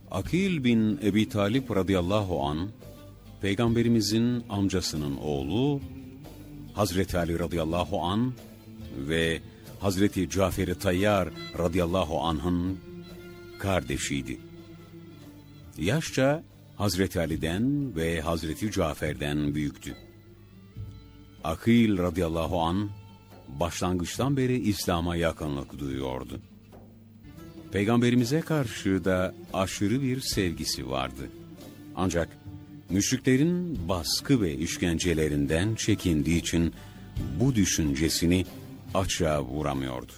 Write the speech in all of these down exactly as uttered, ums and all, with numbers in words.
Akil bin Ebi Talib radıyallahu an, Peygamberimizin amcasının oğlu, Hazreti Ali radıyallahu an ve Hazreti Cafer-i Tayyar radıyallahu anh'ın kardeşiydi. Yaşça Hazreti Ali'den ve Hazreti Cafer'den büyüktü. Akil radıyallahu an, başlangıçtan beri İslam'a yakınlık duyuyordu. Peygamberimize karşı da aşırı bir sevgisi vardı. Ancak müşriklerin baskı ve işkencelerinden çekindiği için bu düşüncesini açığa vuramıyordu.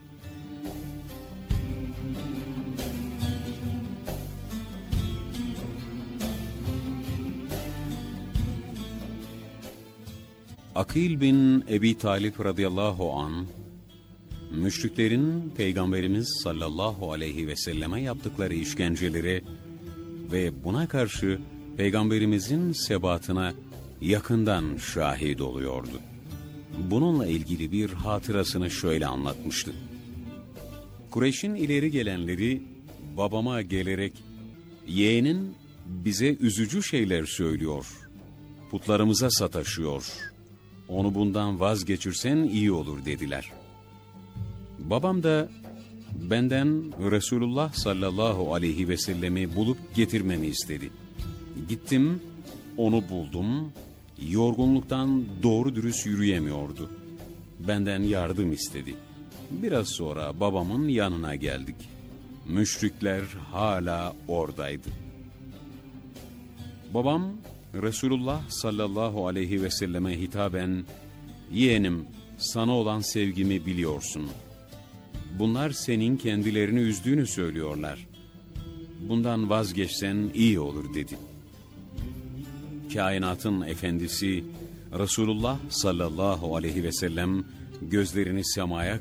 Akil bin Ebi Talib radıyallahu an, müşriklerin Peygamberimiz sallallahu aleyhi ve selleme yaptıkları işkenceleri ve buna karşı Peygamberimizin sebatına yakından şahit oluyordu. Bununla ilgili bir hatırasını şöyle anlatmıştı. Kureyş'in ileri gelenleri babama gelerek, yeğenin bize üzücü şeyler söylüyor, putlarımıza sataşıyor, onu bundan vazgeçirsen iyi olur dediler. Babam da benden Resulullah sallallahu aleyhi ve sellemi bulup getirmemi istedi. Gittim, onu buldum, yorgunluktan doğru dürüst yürüyemiyordu. Benden yardım istedi. Biraz sonra babamın yanına geldik. Müşrikler hala oradaydı. Babam Resulullah sallallahu aleyhi ve selleme hitaben, yeğenim sana olan sevgimi biliyorsun. Bunlar senin kendilerini üzdüğünü söylüyorlar. Bundan vazgeçsen iyi olur dedi. Kainatın efendisi Resulullah sallallahu aleyhi ve sellem gözlerini semaya